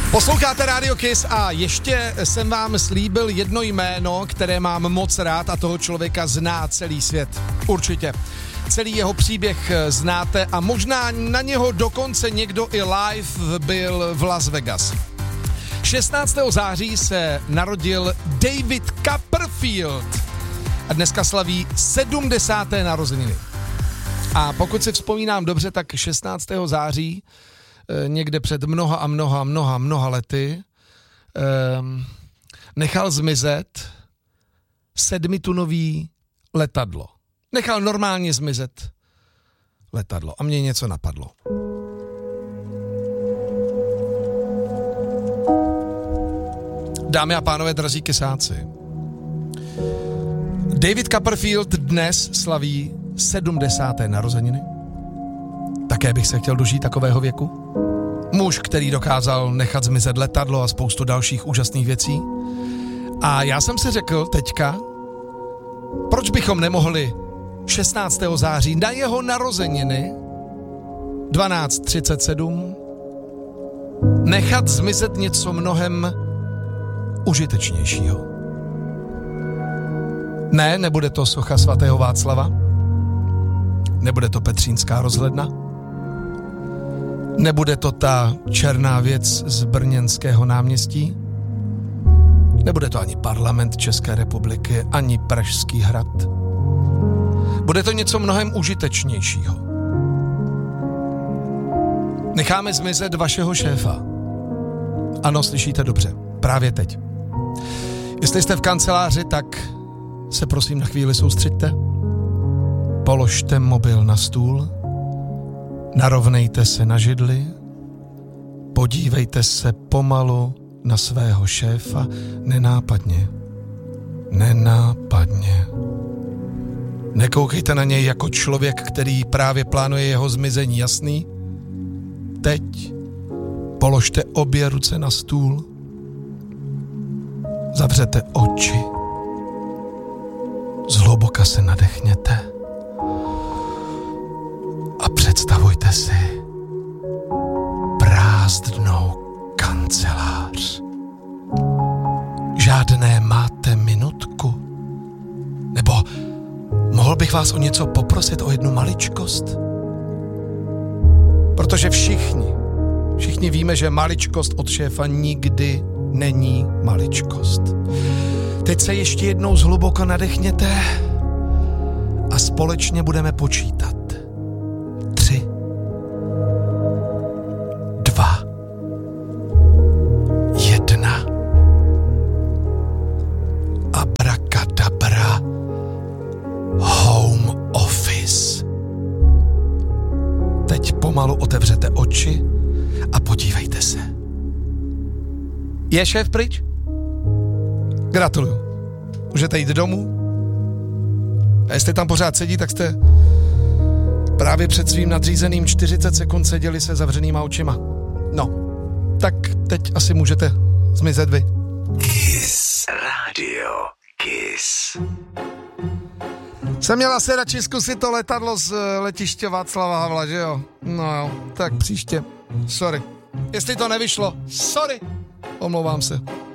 Posloucháte Radio Kiss a ještě jsem vám slíbil jedno jméno, které mám moc rád a toho člověka zná celý svět. Určitě. Celý jeho příběh znáte a možná na něho dokonce někdo i live byl v Las Vegas. 16. září se narodil David Copperfield a dneska slaví 70. narozeniny. A pokud si vzpomínám dobře, tak 16. září někde před mnoha lety nechal zmizet 7tunový letadlo. Nechal normálně zmizet letadlo a mně něco napadlo. Dámy a pánové, drazí kysáci, David Copperfield dnes slaví 70. narozeniny. Také bych se chtěl dožít takového věku. Muž, který dokázal nechat zmizet letadlo a spoustu dalších úžasných věcí. A já jsem si řekl teďka, proč bychom nemohli 16. září na jeho narozeniny 12:37 nechat zmizet něco mnohem užitečnějšího. Ne, nebude to socha svatého Václava, nebude to Petřínská rozhledna, nebude to ta černá věc z brněnského náměstí, nebude to ani parlament České republiky, ani Pražský hrad. Bude to něco mnohem užitečnějšího. Necháme zmizet vašeho šéfa. Ano, slyšíte dobře, právě teď. Jestli jste v kanceláři, tak se prosím na chvíli soustřeďte. Položte mobil na stůl, narovnejte se na židli, podívejte se pomalu na svého šéfa nenápadně. Nekoukejte na něj jako člověk, který právě plánuje jeho zmizení, jasný? Teď položte obě ruce na stůl, zavřete oči, zhluboka se nadechněte a představujte si prázdnou kancelář. Žádné máte minutku? Nebo mohl bych vás o něco poprosit, o jednu maličkost? Protože všichni víme, že maličkost od šéfa nikdy není maličkost. Teď se ještě jednou zhluboko nadechněte a společně budeme počítat. 3, 2, 1. Abracadabra. Home office. Teď pomalu otevřete oči a podívejte se. Je šéf pryč? Gratuluju. Můžete jít domů. A jestli tam pořád sedí, tak jste právě před svým nadřízeným 40 sekund seděli se zavřenýma očima. No, tak teď asi můžete zmizet vy. Kiss Radio Kiss. Jsem měl asi radši zkusit to letadlo z letiště Václava Havla, že jo? No jo, tak příště. Sorry. Jestli to nevyšlo, sorry. Omlouvám se.